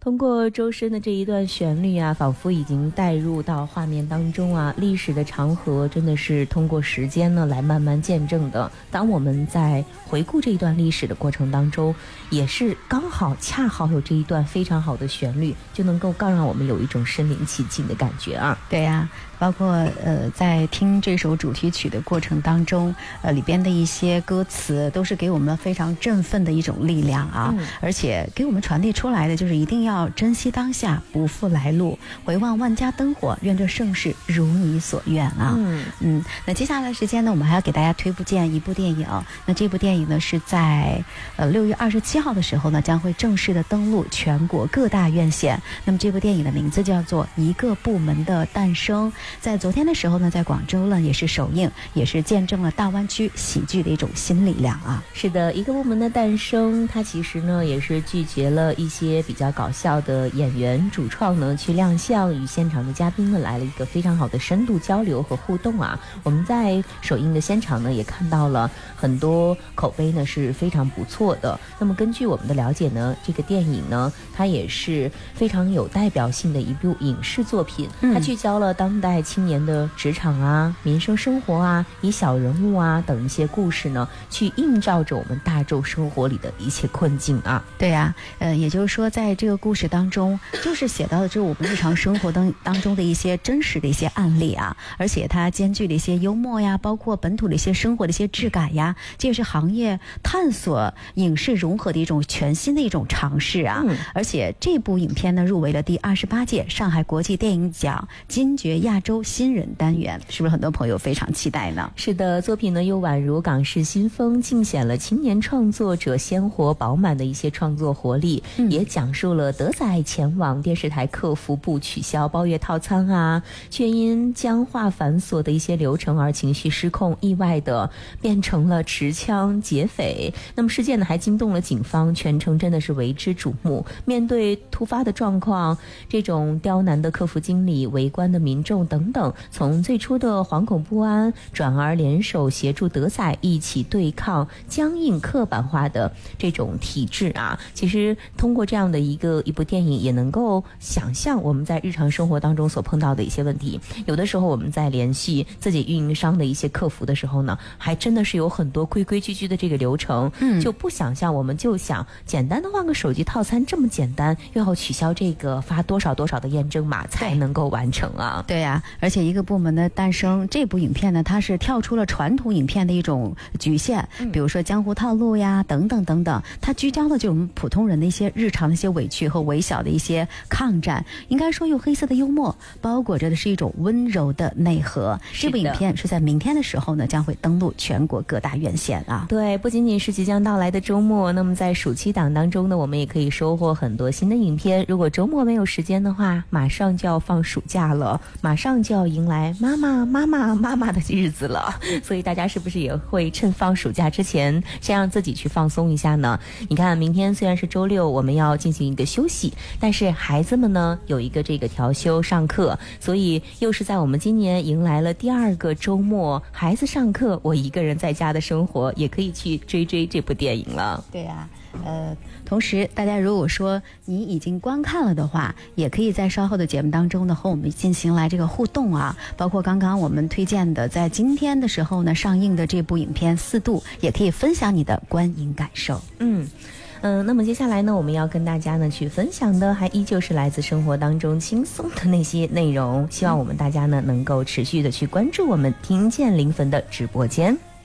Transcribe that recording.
通过周深的这一段旋律啊，仿佛已经带入到画面当中啊。历史的长河真的是通过时间呢来慢慢见证的。当我们在回顾这一段历史的过程当中，也是刚好恰好有这一段非常好的旋律，就能够更让我们有一种身临其境的感觉啊。 对呀，包括在听这首主题曲的过程当中，里边的一些歌词都是给我们非常振奋的一种力量啊，而且给我们传递出来的就是一定要珍惜当下，不负来路，回望万家灯火，愿这盛世如你所愿啊。那接下来的时间呢，我们还要给大家推荐一部电影。那这部电影呢是在6月27号的时候呢，将会正式的登陆全国各大院线。那么这部电影的名字叫做《一个部门的诞生》。在昨天的时候呢，在广州呢也是首映，也是见证了大湾区喜剧的一种新力量啊。 是的，一个部门的诞生，它其实呢也是聚集了一些比较搞笑的演员主创呢去亮相，与现场的嘉宾们来了一个非常好的深度交流和互动啊。我们在首映的现场呢也看到了很多口碑呢是非常不错的。那么根据我们的了解呢，这个电影呢它也是非常有代表性的一部影视作品，它聚焦了当代青年的职场啊、民生生活啊、以小人物啊等一些故事呢，去映照着我们大众生活里的一切困境啊。 对啊，也就是说，在这个故事当中，就是写到的就是我们日常生活当中的一些真实的一些案例啊，而且它兼具了一些幽默呀，包括本土的一些生活的一些质感呀，这也是行业探索影视融合的一种全新的一种尝试啊。而且这部影片呢，入围了第28届上海国际电影奖金爵亚洲新人单元，是不是很多朋友非常期待呢？ 是的，作品呢又宛如港式新风，尽显了青年创作者鲜活饱满的一些创作活力，也讲述了德仔前往电视台客服部取消包月套餐啊，却因僵化繁琐的一些流程而情绪失控，意外的变成了持枪劫匪。那么事件呢还惊动了警方，全程真的是为之瞩目。面对突发的状况，这种刁难的客服经理、围观的民众等等，从最初的惶恐不安，转而联手协助德仔一起对抗僵硬刻板化的这种体制啊。其实通过这样的一部电影，也能够想象我们在日常生活当中所碰到的一些问题。有的时候我们在联系自己运营商的一些客服的时候呢，还真的是有很多规规矩矩的这个流程，就不想象，我们就想简单的换个手机套餐这么简单，又要取消这个发多少多少的验证码才能够完成啊。 对啊，而且一个部门的诞生这部影片呢，它是跳出了传统影片的一种局限，比如说江湖套路呀等等等等，它聚焦的就是我们普通人的一些日常的一些委屈和微小的一些抗战，应该说用黑色的幽默包裹着的是一种温柔的内核。这部影片是在明天的时候呢，将会登陆全国各大院线啊。 对，不仅仅是即将到来的周末，那么在暑期档当中呢，我们也可以收获很多新的影片。如果周末没有时间的话，马上就要放暑假了，马上就要迎来妈妈的日子了，所以大家是不是也会趁放暑假之前先让自己去放松一下呢？你看明天虽然是周六，我们要进行一个休息，但是孩子们呢有一个这个调休上课，所以又是在我们今年迎来了第2个周末，孩子上课，我一个人在家的生活，也可以去追这部电影了。 对啊，同时大家如果说你已经观看了的话，也可以在稍后的节目当中呢和我们进行来这个互动啊，包括刚刚我们推荐的在今天的时候呢上映的这部影片《4度》，也可以分享你的观影感受。 那么接下来呢，我们要跟大家呢去分享的还依旧是来自生活当中轻松的那些内容，希望我们大家呢能够持续的去关注我们听见灵魂的直播间。